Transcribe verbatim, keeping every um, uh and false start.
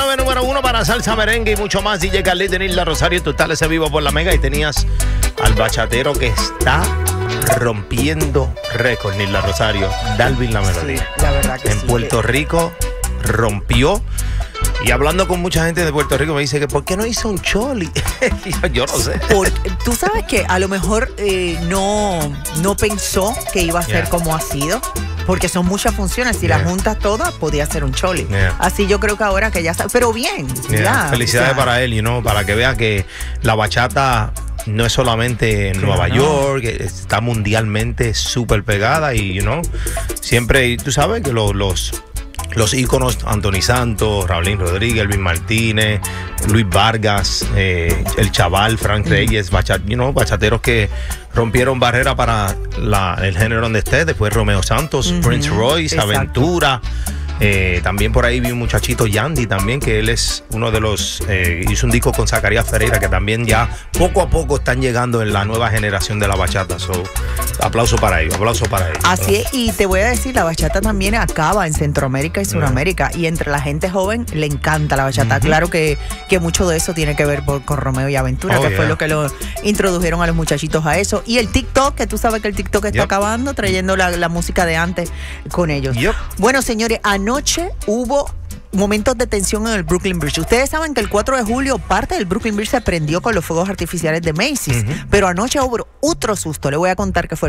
nueve, número uno para salsa, merengue y mucho más. D J Carlito en Isla Rosario, tú estás ese vivo por la Mega y tenías al bachatero que está rompiendo récord en Isla Rosario, Dalvin La Melodía. Sí, la verdad que en sí. Puerto Rico rompió. Y hablando con mucha gente de Puerto Rico me dice que ¿por qué no hizo un choli? yo, yo no sé. Por, tú sabes que a lo mejor eh, no, no pensó que iba a ser Yeah. como ha sido. Porque son muchas funciones. Si Yeah. las juntas todas, podía ser un choli. Yeah. Así yo creo que ahora que ya está. Pero bien. Yeah. Ya, Felicidades o sea, para él, you know, para que vea que la bachata no es solamente en Claro. Nueva York, está mundialmente súper pegada y, you know, siempre, y tú sabes que lo- los... Los íconos, Anthony Santos, Raulín Rodríguez, Elvin Martínez, Luis Vargas, eh, El Chaval, Frank Reyes, bachat, you know, bachateros que rompieron barrera para la, el género donde esté. Después Romeo Santos, Ujú, Prince Royce, exacto. Aventura. Eh, también por ahí vi un muchachito, Yandy, también, que él es uno de los... Eh, hizo un disco con Zacarías Ferreira, que también ya poco a poco están llegando en la nueva generación de la bachata. So, aplauso para ellos, aplauso para ellos. Así es, y te voy a decir, la bachata también acaba en Centroamérica y Sudamérica, y entre la gente joven le encanta la bachata. Ujú. Claro que, que mucho de eso tiene que ver por, con Romeo y Aventura, Oh, que yeah. fue lo que lo introdujeron a los muchachitos a eso. Y el TikTok, que tú sabes que el TikTok está Yep. acabando, trayendo la, la música de antes con ellos. Yep. Bueno, señores, anoche hubo momentos de tensión en el Brooklyn Bridge. Ustedes saben que el cuatro de julio parte del Brooklyn Bridge se prendió con los fuegos artificiales de Macy's, Ujú. pero anoche hubo otro susto. Le voy a contar qué fue